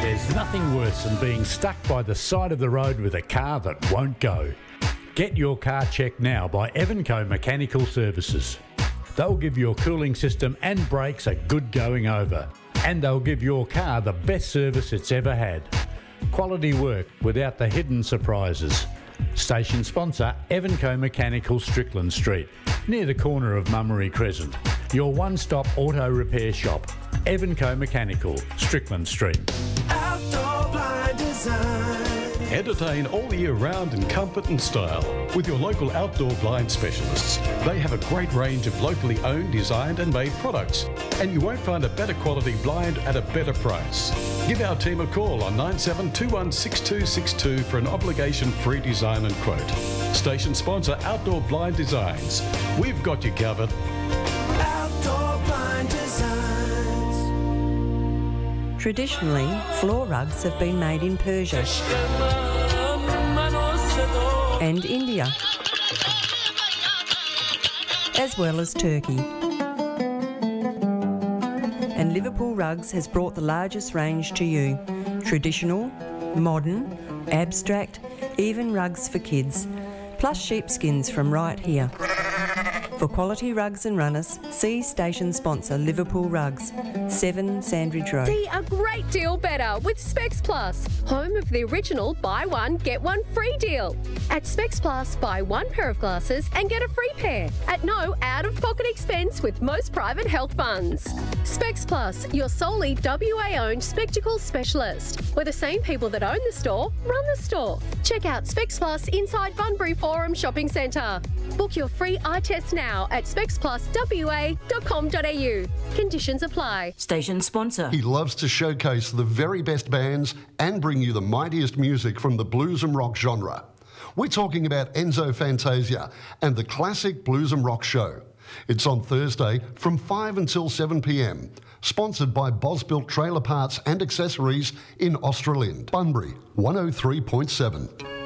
There's nothing worse than being stuck by the side of the road with a car that won't go. Get your car checked now by Evanco Mechanical Services. They'll give your cooling system and brakes a good going over, and they'll give your car the best service it's ever had. Quality work without the hidden surprises. Station sponsor Evanco Mechanical, Strickland Street, near the corner of Mummery Crescent. Your one-stop auto repair shop. Evanco Mechanical, Strickland Street. Outdoor Blind Design. Entertain all year round in comfort and style with your local outdoor blind specialists. They have a great range of locally owned, designed and made products, and you won't find a better quality blind at a better price. Give our team a call on 97216262 for an obligation-free design and quote. Station sponsor Outdoor Blind Designs. We've got you covered. Outdoor Blind Designs. Traditionally, floor rugs have been made in Persia and India, as well as Turkey. And Liverpool Rugs has brought the largest range to you. Traditional, modern, abstract, even rugs for kids, plus sheepskins from right here. For quality rugs and runners, see station sponsor Liverpool Rugs, 7 Sandridge Road. See a great deal better with Specs Plus, home of the original buy one, get one free deal. At Specs Plus, buy one pair of glasses and get a free pair at no out-of-pocket expense with most private health funds. Specs Plus, your solely WA-owned spectacles specialist, where the same people that own the store run the store. Check out Specs Plus inside Bunbury Forum Shopping Centre. Book your free eye test now at specspluswa.com.au. Conditions apply. Station sponsor. He loves to showcase the very best bands and bring you the mightiest music from the blues and rock genre. We're talking about Enzo Fantasia and the Classic Blues and Rock Show. It's on Thursday from 5 until 7 p.m. Sponsored by Bosbuilt Trailer Parts and Accessories in Australind. Bunbury 103.7.